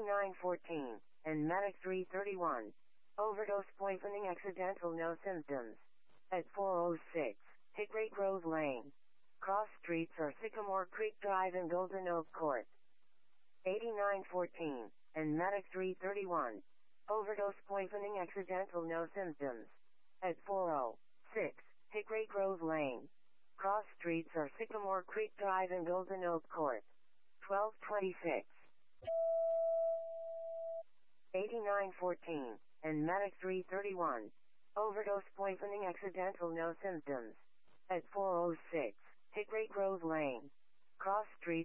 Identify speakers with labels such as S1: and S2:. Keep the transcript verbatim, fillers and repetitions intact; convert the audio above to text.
S1: eighty-nine fourteen, and Medic three thirty-one. Overdose poisoning accidental, no symptoms. At four oh six, Hickory Grove Lane. Cross streets are Sycamore Creek Drive and Golden Oak Court. eighty-nine fourteen, and Medic three thirty-one. Overdose poisoning accidental, no symptoms. At four oh six, Hickory Grove Lane. Cross streets are Sycamore Creek Drive and Golden Oak Court. twelve twenty-six. eighty-nine fourteen, and Medic three thirty-one. Overdose poisoning accidental, no symptoms. At four oh six, Hickory Grove Lane. Cross streets